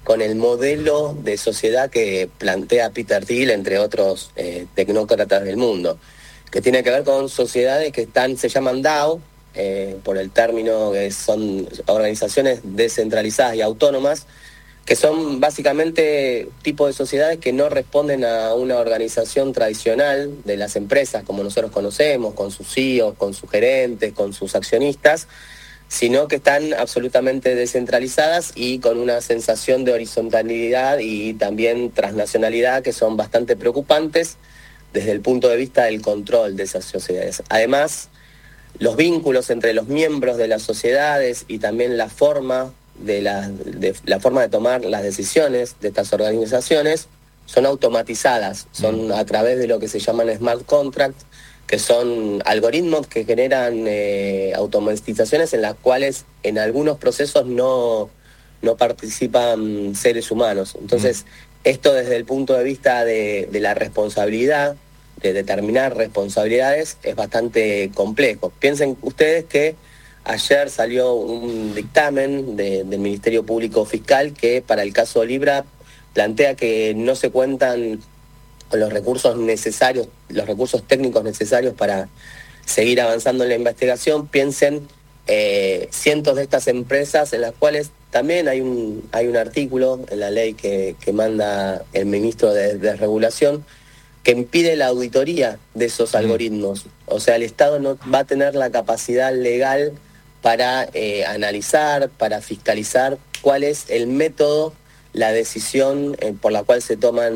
con el modelo de sociedad que plantea Peter Thiel, entre otros tecnócratas del mundo, que tiene que ver con sociedades que se llaman DAO, por el término que son organizaciones descentralizadas y autónomas, que son básicamente tipos de sociedades que no responden a una organización tradicional de las empresas como nosotros conocemos, con sus CEOs, con sus gerentes, con sus accionistas, sino que están absolutamente descentralizadas y con una sensación de horizontalidad y también transnacionalidad que son bastante preocupantes desde el punto de vista del control de esas sociedades. Además, los vínculos entre los miembros de las sociedades y también la forma de tomar las decisiones de estas organizaciones son automatizadas, son a través de lo que se llaman smart contracts, que son algoritmos que generan automatizaciones en las cuales en algunos procesos no participan seres humanos. Entonces, esto desde el punto de vista de la responsabilidad, de determinar responsabilidades, es bastante complejo. Piensen ustedes que ayer salió un dictamen del Ministerio Público Fiscal que para el caso Libra plantea que no se cuentan con los recursos necesarios, los recursos técnicos necesarios para seguir avanzando en la investigación. Piensen cientos de estas empresas en las cuales también hay un artículo en la ley que manda el ministro de Regulación que impide la auditoría de esos algoritmos. O sea, el Estado no va a tener la capacidad legal para analizar, para fiscalizar cuál es el método, la decisión por la cual se toma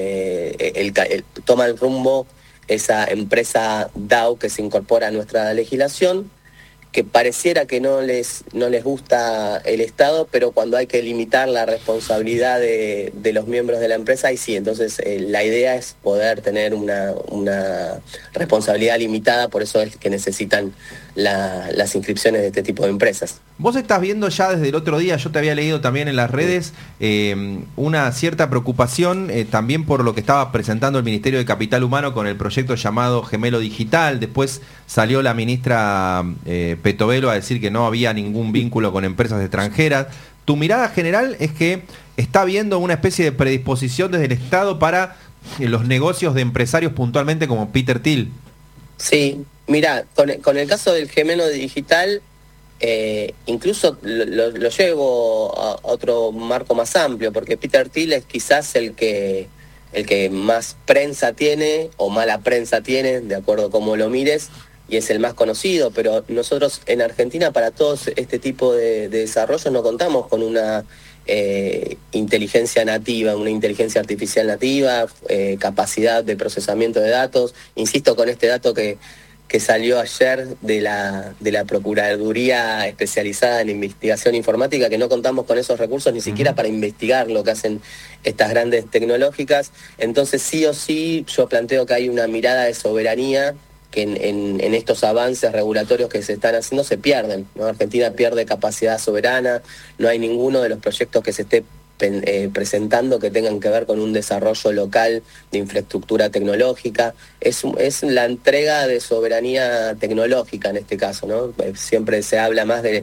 el rumbo esa empresa DAO que se incorpora a nuestra legislación, que pareciera que no les gusta el Estado, pero cuando hay que limitar la responsabilidad de los miembros de la empresa, ahí sí. Entonces la idea es poder tener una responsabilidad limitada, por eso es que necesitan las inscripciones de este tipo de empresas. Vos estás viendo ya desde el otro día, yo te había leído también en las redes, una cierta preocupación también por lo que estaba presentando el Ministerio de Capital Humano con el proyecto llamado Gemelo Digital. Después salió la ministra Petovelo a decir que no había ningún vínculo con empresas extranjeras. Tu mirada general es que está habiendo una especie de predisposición desde el Estado para los negocios de empresarios puntualmente como Peter Thiel. Sí, mira, con el caso del Gemelo Digital, incluso lo llevo a otro marco más amplio, porque Peter Thiel es quizás el que más prensa tiene, o mala prensa tiene, de acuerdo a cómo lo mires, y es el más conocido, pero nosotros en Argentina para todos este tipo de desarrollos no contamos con una inteligencia nativa, una inteligencia artificial nativa, capacidad de procesamiento de datos. Insisto con este dato que salió ayer de la Procuraduría especializada en investigación informática, que no contamos con esos recursos ni siquiera para investigar lo que hacen estas grandes tecnológicas. Entonces sí o sí yo planteo que hay una mirada de soberanía que en estos avances regulatorios que se están haciendo se pierden, ¿no? Argentina pierde capacidad soberana, no hay ninguno de los proyectos que se esté presentando que tengan que ver con un desarrollo local de infraestructura tecnológica. Es la entrega de soberanía tecnológica en este caso, ¿no? Siempre se habla más de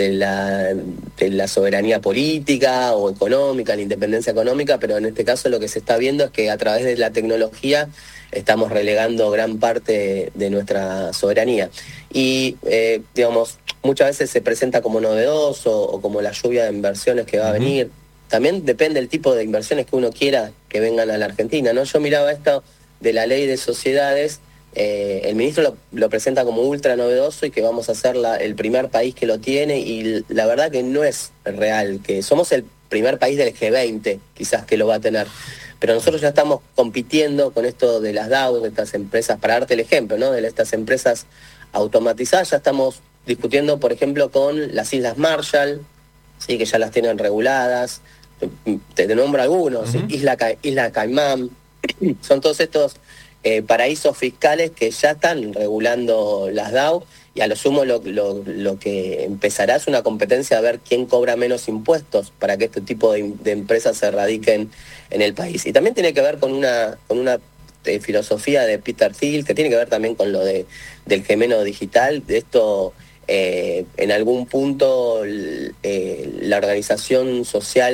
la soberanía política o económica, la independencia económica, pero en este caso lo que se está viendo es que a través de la tecnología estamos relegando gran parte de nuestra soberanía. Y, digamos, muchas veces se presenta como novedoso o como la lluvia de inversiones que va a venir. También depende del tipo de inversiones que uno quiera que vengan a la Argentina, ¿no? Yo miraba esto de la ley de sociedades, el ministro lo presenta como ultra novedoso y que vamos a ser el primer país que lo tiene, y la verdad que no es real, que somos el primer país del G20 quizás que lo va a tener. Pero nosotros ya estamos compitiendo con esto de las DAO, de estas empresas, para darte el ejemplo, ¿no? De estas empresas automatizadas, ya estamos discutiendo, por ejemplo, con las Islas Marshall, sí, que ya las tienen reguladas. Te nombro algunos, Isla Caimán, son todos estos paraísos fiscales que ya están regulando las DAO, y a lo sumo lo que empezará es una competencia a ver quién cobra menos impuestos para que este tipo de empresas se radiquen en el país. Y también tiene que ver con una filosofía de Peter Thiel, que tiene que ver también con lo del Gemelo Digital. De esto, en algún punto, la organización social